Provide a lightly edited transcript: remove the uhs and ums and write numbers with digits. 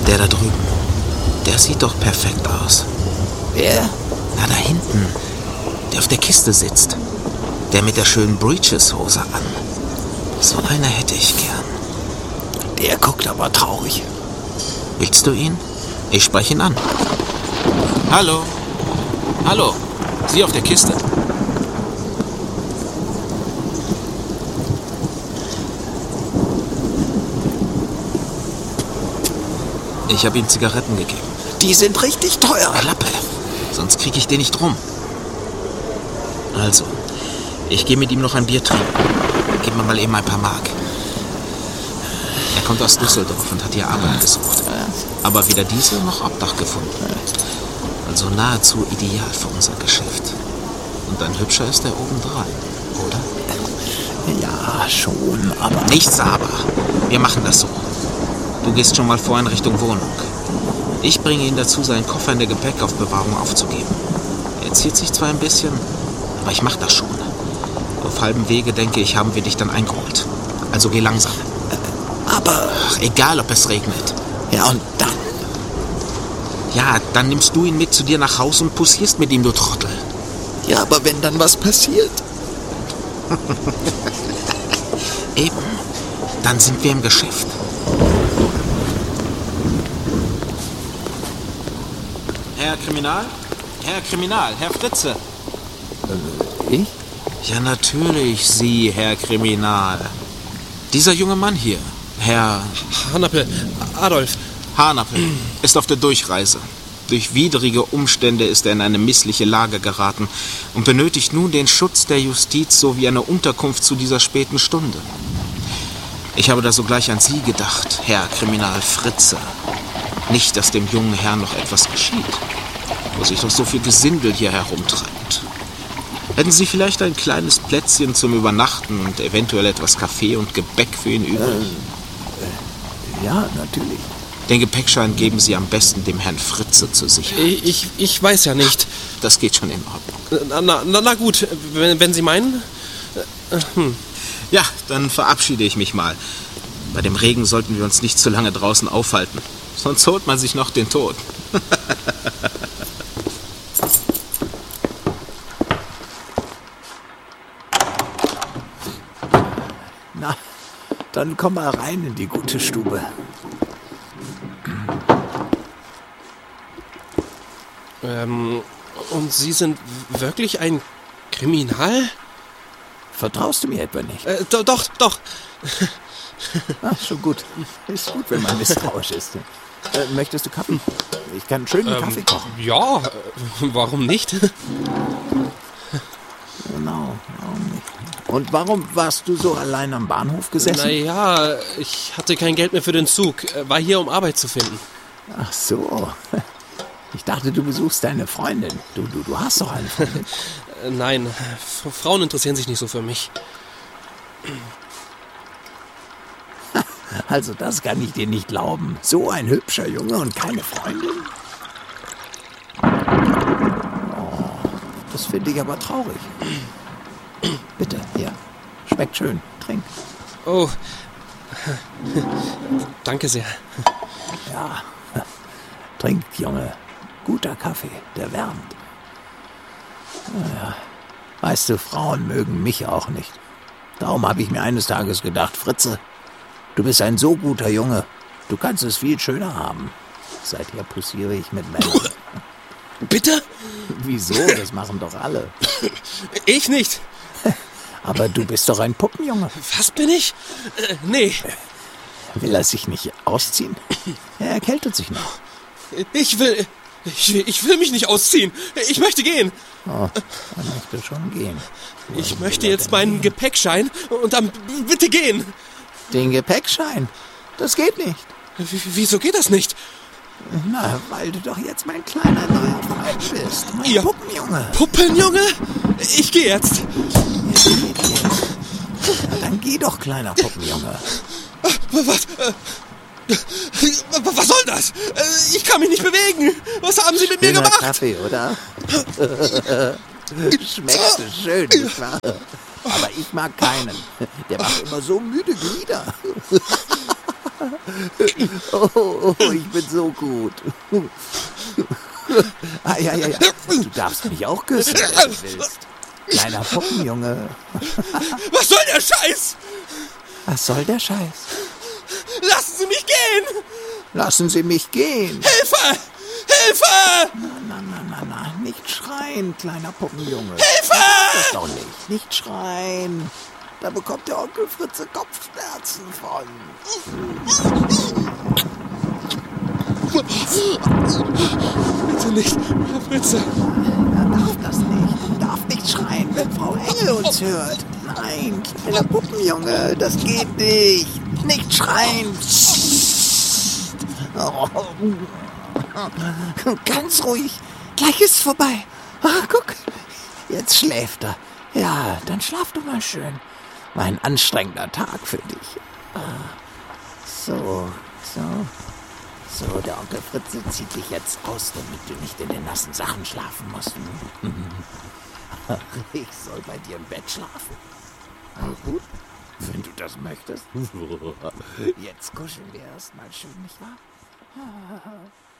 Der da drüben, der sieht doch perfekt aus. Wer? Na, da hinten, der auf der Kiste sitzt. Der mit der schönen Breeches-Hose an. So einer hätte ich gern. Der guckt aber traurig. Willst du ihn? Ich spreche ihn an. Hallo? Hallo? Sie auf der Kiste? Ich habe ihm Zigaretten gegeben. Die sind richtig teuer. Klappe, sonst kriege ich den nicht rum. Also, ich gehe mit ihm noch ein Bier trinken. Gib mir mal eben ein paar Mark. Er kommt aus Düsseldorf und hat hier Arbeit gesucht. Aber weder diese noch Obdach gefunden. Also nahezu ideal für unser Geschäft. Und ein hübscher ist er obendrein, oder? Ja, schon, aber... Nichts aber. Wir machen das so. Du gehst schon mal vor in Richtung Wohnung. Ich bringe ihn dazu, seinen Koffer in der Gepäckaufbewahrung aufzugeben. Er ziert sich zwar ein bisschen, aber ich mach das schon. Auf halbem Wege, denke ich, haben wir dich dann eingeholt. Also geh langsam. Aber... Ach, egal, ob es regnet. Ja, und dann? Ja, dann nimmst du ihn mit zu dir nach Haus und poussierst mit ihm, du Trottel. Ja, aber wenn dann was passiert? Eben. Dann sind wir im Geschäft. Herr Kriminal? Herr Kriminal, Herr Fritze. Ich? Ja, natürlich Sie, Herr Kriminal. Dieser junge Mann hier, Herr Hanappe, Adolf. Hanappe, ist auf der Durchreise. Durch widrige Umstände ist er in eine missliche Lage geraten und benötigt nun den Schutz der Justiz sowie eine Unterkunft zu dieser späten Stunde. Ich habe da sogleich an Sie gedacht, Herr Kriminal Fritze. Nicht, dass dem jungen Herrn noch etwas geschieht, wo sich doch so viel Gesindel hier herumtreibt. Hätten Sie vielleicht ein kleines Plätzchen zum Übernachten und eventuell etwas Kaffee und Gebäck für ihn übrig? Ja, natürlich. Den Gepäckschein geben Sie am besten dem Herrn Fritze zur Sicherheit. Ich weiß ja nicht. Das geht schon in Ordnung. Na gut, wenn Sie meinen. Ja, dann verabschiede ich mich mal. Bei dem Regen sollten wir uns nicht zu lange draußen aufhalten. Sonst holt man sich noch den Tod. Na, dann komm mal rein in die gute Stube. Und Sie sind wirklich ein Kriminal? Vertraust du mir etwa nicht? Doch. Ach, schon gut. Ist gut, wenn man misstrauisch ist. Möchtest du Kaffee? Ich kann einen schönen Kaffee kochen. Ja, warum nicht? Genau, warum nicht? Und warum warst du so allein am Bahnhof gesessen? Naja, ich hatte kein Geld mehr für den Zug. War hier, um Arbeit zu finden. Ach so. Ich dachte, du besuchst deine Freundin. Du hast doch eine Freundin. Nein, Frauen interessieren sich nicht so für mich. Also das kann ich dir nicht glauben. So ein hübscher Junge und keine Freundin? Oh, das finde ich aber traurig. Bitte, hier. Schmeckt schön. Trink. Oh, danke sehr. Ja, trink, Junge. Guter Kaffee, der wärmt. Naja, weißt du, Frauen mögen mich auch nicht. Darum habe ich mir eines Tages gedacht, Fritze, du bist ein so guter Junge. Du kannst es viel schöner haben. Seither poussiere ich mit Männern. Bitte? Wieso? Das machen doch alle. Ich nicht. Aber du bist doch ein Puppenjunge. Was bin ich? Nee. Will er sich nicht ausziehen? Er erkältet sich noch. Ich will mich nicht ausziehen. Ich möchte gehen. Oh, er möchte schon gehen. Ich möchte jetzt meinen Gepäckschein und dann bitte gehen. Den Gepäckschein? Das geht nicht. Wieso geht das nicht? Na, weil du doch jetzt mein kleiner neuer Freund bist. Mein Puppenjunge. Puppenjunge? Ich gehe jetzt. Na, dann geh doch, kleiner Puppenjunge. Was soll das? Ich kann mich nicht bewegen. Was haben Sie mit mir gemacht? Kaffee, oder? Schmeckt schön, nicht wahr? Aber ich mag keinen. Der macht immer so müde Glieder. Oh, ich bin so gut. Ja. Du darfst mich auch küssen, wenn du willst. Kleiner Puppenjunge. Was soll der Scheiß? Was soll der Scheiß? Lassen Sie mich gehen! Lassen Sie mich gehen. Hilfe! Hilfe! Na, nicht schreien, kleiner Puppenjunge. Hilfe! Das doch nicht. Nicht schreien. Da bekommt der Onkel Fritze Kopfschmerzen von. Bitte nicht, Herr Fritze. Er darf das nicht. Er darf nicht schreien, wenn Frau Engel uns hört. Nein, kleiner Puppenjunge, das geht nicht. Nicht schreien. Oh. Ganz ruhig. Gleich ist's vorbei. Guck, jetzt schläft er. Ja, dann schlaf du mal schön. War ein anstrengender Tag für dich. So, der Onkel Fritze zieht dich jetzt aus, damit du nicht in den nassen Sachen schlafen musst. Ach, ich soll bei dir im Bett schlafen. Na gut, wenn du das möchtest. Jetzt kuscheln wir erst mal schön, nicht wahr?